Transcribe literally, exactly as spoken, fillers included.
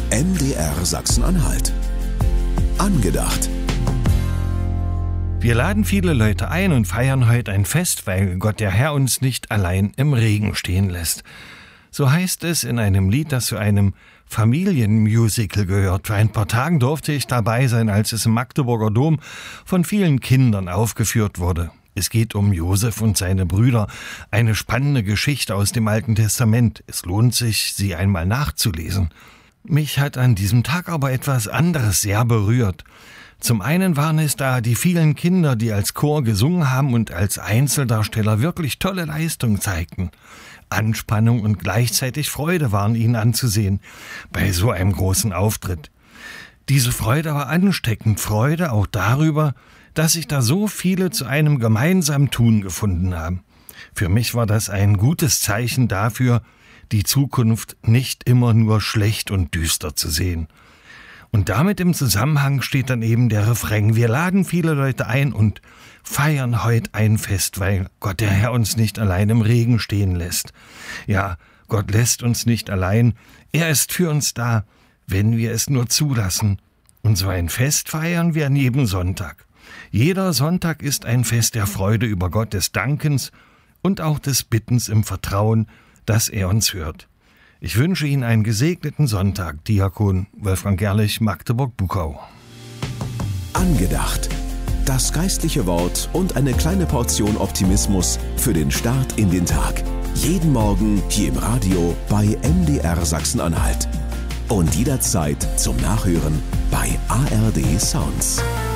M D R Sachsen-Anhalt. Angedacht. Wir laden viele Leute ein und feiern heute ein Fest, weil Gott der Herr uns nicht allein im Regen stehen lässt. So heißt es in einem Lied, das zu einem Familienmusical gehört. Vor ein paar Tagen durfte ich dabei sein, als es im Magdeburger Dom von vielen Kindern aufgeführt wurde. Es geht um Josef und seine Brüder, eine spannende Geschichte aus dem Alten Testament. Es lohnt sich, sie einmal nachzulesen. Mich hat an diesem Tag aber etwas anderes sehr berührt. Zum einen waren es da die vielen Kinder, die als Chor gesungen haben und als Einzeldarsteller wirklich tolle Leistung zeigten. Anspannung und gleichzeitig Freude waren ihnen anzusehen bei so einem großen Auftritt. Diese Freude war ansteckend, Freude auch darüber, dass sich da so viele zu einem gemeinsamen Tun gefunden haben. Für mich war das ein gutes Zeichen dafür, die Zukunft nicht immer nur schlecht und düster zu sehen. Und damit im Zusammenhang steht dann eben der Refrain: Wir laden viele Leute ein und feiern heute ein Fest, weil Gott der Herr uns nicht allein im Regen stehen lässt. Ja, Gott lässt uns nicht allein. Er ist für uns da, wenn wir es nur zulassen. Und so ein Fest feiern wir an jedem Sonntag. Jeder Sonntag ist ein Fest der Freude über Gott, des Dankens und auch des Bittens im Vertrauen, dass er uns hört. Ich wünsche Ihnen einen gesegneten Sonntag, Diakon Wolfgang Gerlich, Magdeburg-Buchau. Angedacht. Das geistliche Wort und eine kleine Portion Optimismus für den Start in den Tag. Jeden Morgen hier im Radio bei M D R Sachsen-Anhalt. Und jederzeit zum Nachhören bei A R D Sounds.